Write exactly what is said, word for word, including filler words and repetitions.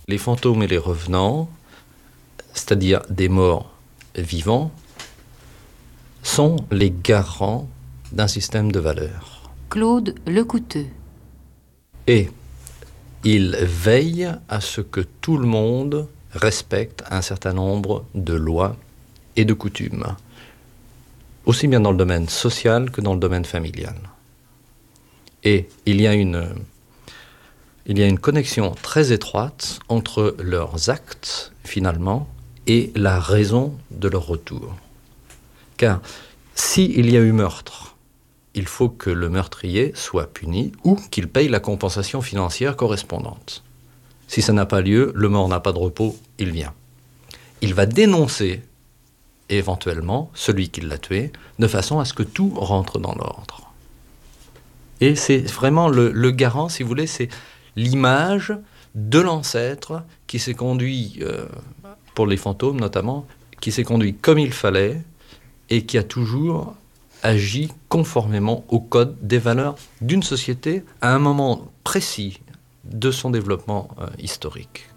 Les fantômes et les revenants, c'est-à-dire des morts vivants, sont les garants d'un système de valeurs. Claude Lecouteux. Et ils veillent à ce que tout le monde respecte un certain nombre de lois et de coutumes, aussi bien dans le domaine social que dans le domaine familial. Et il y a une, il y a une connexion très étroite entre leurs actes, finalement, et la raison de leur retour. Car s'il y a eu meurtre, il faut que le meurtrier soit puni ou qu'il paye la compensation financière correspondante. Si ça n'a pas lieu, le mort n'a pas de repos, il vient. Il va dénoncer éventuellement celui qui l'a tué, de façon à ce que tout rentre dans l'ordre. Et c'est vraiment le, le garant, si vous voulez, c'est l'image de l'ancêtre qui s'est conduit, euh, pour les fantômes notamment, qui s'est conduit comme il fallait et qui a toujours agi conformément au code des valeurs d'une société à un moment précis de son développement euh, historique.